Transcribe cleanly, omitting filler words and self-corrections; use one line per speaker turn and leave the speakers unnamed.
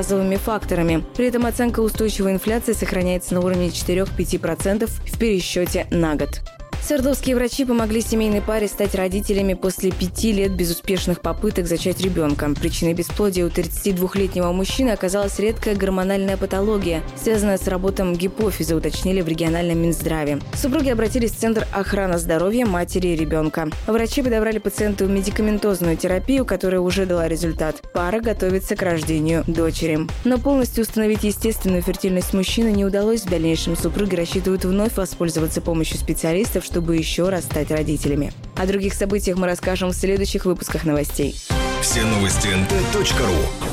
базовыми факторами. При этом оценка устойчивой инфляции сохраняется на уровне 4-5% в пересчете на год. Свердловские врачи помогли семейной паре стать родителями после 5 лет безуспешных попыток зачать ребенка. Причиной бесплодия у 32-летнего мужчины оказалась редкая гормональная патология, связанная с работой гипофиза, уточнили в региональном Минздраве. Супруги обратились в Центр охраны здоровья матери и ребенка. Врачи подобрали пациенту медикаментозную терапию, которая уже дала результат. Пара готовится к рождению дочери. Но полностью установить естественную фертильность мужчины не удалось. В дальнейшем супруги рассчитывают вновь воспользоваться помощью специалистов, чтобы еще раз стать родителями. О других событиях мы расскажем в следующих выпусках новостей.
Все новости nt.ru